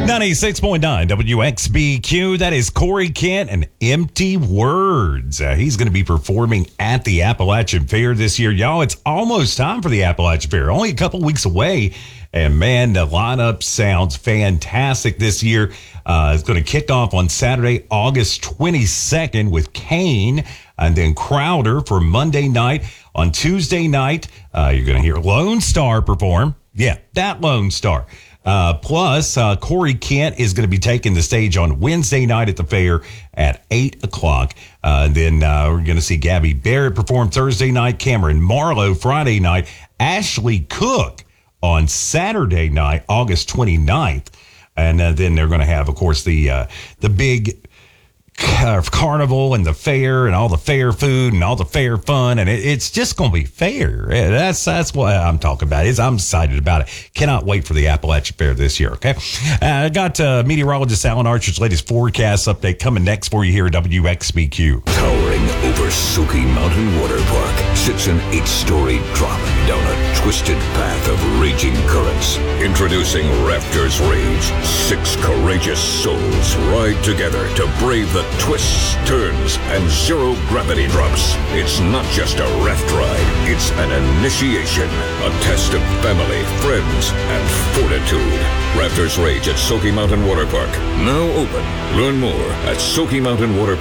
96.9 WXBQ. That is Corey Kent and Empty Words. He's going to be performing at the Appalachian Fair this year. Y'all, it's almost time for the Appalachian Fair. Only a couple weeks away. And man, the lineup sounds fantastic this year. It's going to kick off on Saturday, August 22nd with Kane and then Crowder for Monday night. On Tuesday night, you're going to hear Lone Star perform. Yeah, that Lone Star. Plus, Corey Kent is going to be taking the stage on Wednesday night at the fair at 8 o'clock. Then we're going to see Gabby Barrett perform Thursday night, Cameron Marlowe Friday night, Ashley Cook on Saturday night, August 29th. And then they're going to have, of course, the big carnival and the fair and all the fair food and all the fair fun, and it's just going to be fair. That's what I'm talking about. I'm excited about it. Cannot wait for the Appalachian Fair this year. Okay, I got meteorologist Alan Archer's latest forecast update coming next for you here at WXBQ. Towering over Soaky Mountain Water Park sits an 8-story drop down a twisted path of raging currents. Introducing Raptors Rage. 6 courageous souls ride together to brave the twists, turns, and zero-gravity drops. It's not just a raft ride. It's an initiation. A test of family, friends, and fortitude. Raptors Rage at Soaky Mountain Water Park. Now open. Learn more at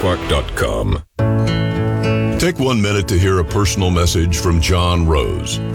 SoakyMountainWaterPark.com. Take 1 minute to hear a personal message from John Rose.